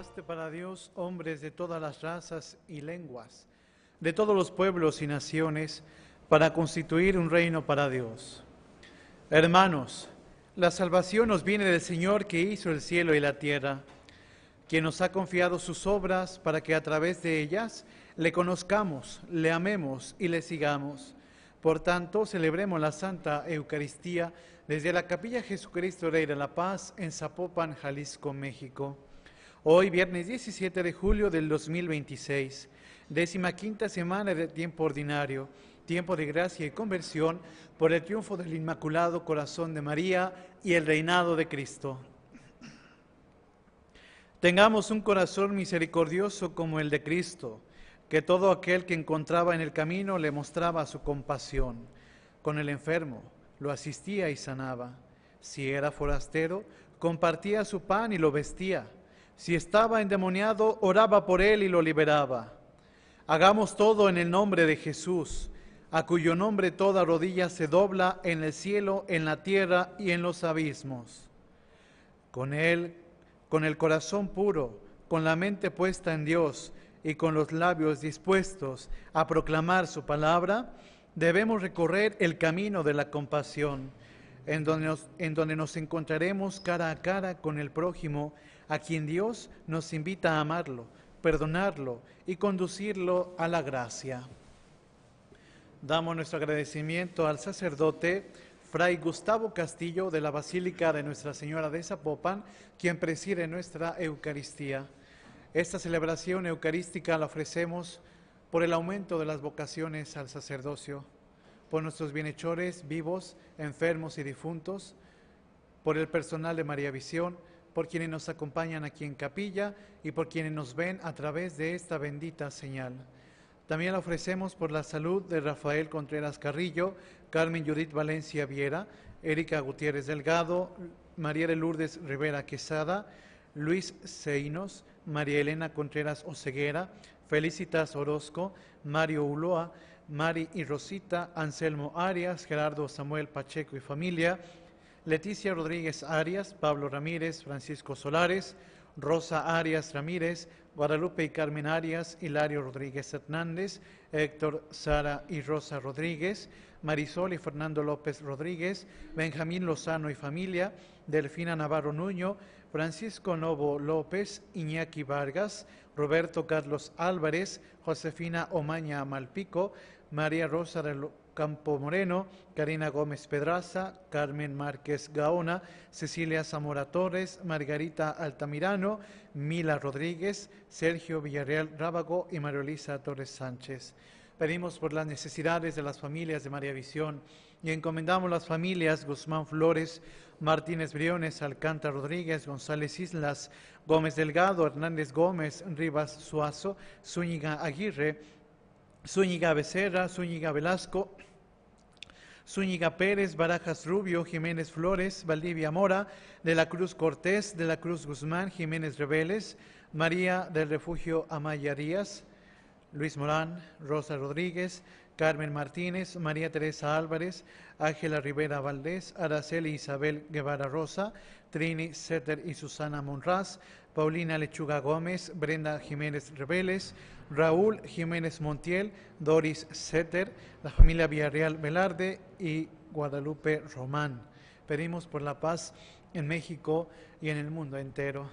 Creaste para Dios hombres de todas las razas y lenguas, de todos los pueblos y naciones, para constituir un reino para Dios. Hermanos, la salvación nos viene del Señor que hizo el cielo y la tierra, quien nos ha confiado sus obras para que a través de ellas le conozcamos, le amemos y le sigamos. Por tanto, celebremos la Santa Eucaristía desde la Capilla Jesucristo Rey de la Paz en Zapopan, Jalisco, México. Hoy, viernes 17 de julio del 2026, 15ª semana del tiempo ordinario, tiempo de gracia y conversión por el triunfo del Inmaculado Corazón de María y el reinado de Cristo. Tengamos un corazón misericordioso como el de Cristo, que todo aquel que encontraba en el camino le mostraba su compasión. Con el enfermo lo asistía y sanaba. Si era forastero, compartía su pan y lo vestía. Si estaba endemoniado, oraba por él y lo liberaba. Hagamos todo en el nombre de Jesús, a cuyo nombre toda rodilla se dobla en el cielo, en la tierra y en los abismos. Con él, con el corazón puro, con la mente puesta en Dios y con los labios dispuestos a proclamar su palabra, debemos recorrer el camino de la compasión, en donde nos encontraremos cara a cara con el prójimo, a quien Dios nos invita a amarlo, perdonarlo y conducirlo a la gracia. Damos nuestro agradecimiento al sacerdote Fray Gustavo Castillo de la Basílica de Nuestra Señora de Zapopan, quien preside nuestra Eucaristía. Esta celebración eucarística la ofrecemos por el aumento de las vocaciones al sacerdocio, por nuestros bienhechores vivos, enfermos y difuntos, por el personal de María Visión, por quienes nos acompañan aquí en capilla y por quienes nos ven a través de esta bendita señal. También la ofrecemos por la salud de Rafael Contreras Carrillo, Carmen Judith Valencia Viera, Erika Gutiérrez Delgado, María de Lourdes Rivera Quesada, Luis Seinos, María Elena Contreras Oseguera, Felicitas Orozco, Mario Uloa, Mari y Rosita, Anselmo Arias, Gerardo Samuel Pacheco y familia, Leticia Rodríguez Arias, Pablo Ramírez, Francisco Solares, Rosa Arias Ramírez, Guadalupe y Carmen Arias, Hilario Rodríguez Hernández, Héctor, Sara y Rosa Rodríguez, Marisol y Fernando López Rodríguez, Benjamín Lozano y familia, Delfina Navarro Nuño, Francisco Novo López, Iñaki Vargas, Roberto Carlos Álvarez, Josefina Omaña Malpico, María Rosa del Campo Moreno, Karina Gómez Pedraza, Carmen Márquez Gaona, Cecilia Zamora Torres, Margarita Altamirano, Mila Rodríguez, Sergio Villarreal Rábago y María Elisa Torres Sánchez. Pedimos por las necesidades de las familias de María Visión y encomendamos las familias Guzmán Flores, Martínez Briones, Alcántara Rodríguez, González Islas, Gómez Delgado, Hernández Gómez, Rivas Suazo, Zúñiga Aguirre, Zúñiga Becerra, Zúñiga Velasco, Zúñiga Pérez, Barajas Rubio, Jiménez Flores, Valdivia Mora, de la Cruz Cortés, de la Cruz Guzmán, Jiménez Reveles, María del Refugio Amaya Díaz, Luis Morán, Rosa Rodríguez, Carmen Martínez, María Teresa Álvarez, Ángela Rivera Valdés, Araceli Isabel Guevara Rosa, Trini Setter y Susana Monraz, Paulina Lechuga Gómez, Brenda Jiménez Reveles, Raúl Jiménez Montiel, Doris Setter, la familia Villarreal Velarde y Guadalupe Román. Pedimos por la paz en México y en el mundo entero.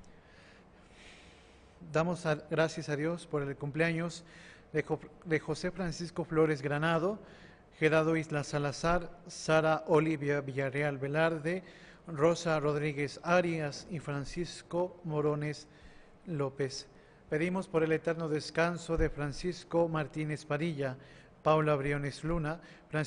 Damos gracias a Dios por el cumpleaños de José Francisco Flores Granado, Gerardo Isla Salazar, Sara Olivia Villarreal Velarde, Rosa Rodríguez Arias y Francisco Morones López. Pedimos por el eterno descanso de Francisco Martínez Padilla, Paula Briones Luna,